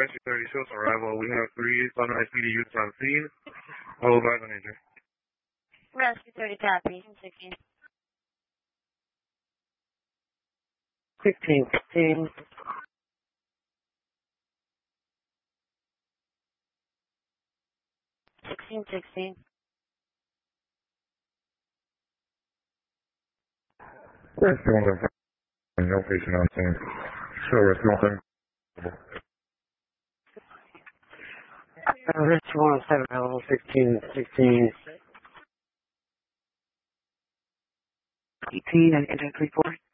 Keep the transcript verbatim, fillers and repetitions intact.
Rescue thirty shows arrival. We have three Sunrise P D units on scene. All advise on injury. Rescue thirty copy. sixteen. Sixteen, sixteen. Sixteen, sixteen. Rescue one seven. No patient on scene. Show rescue one seven. Uh, Rescue one oh seven, level sixteen, sixteen. eighteen and enter three four.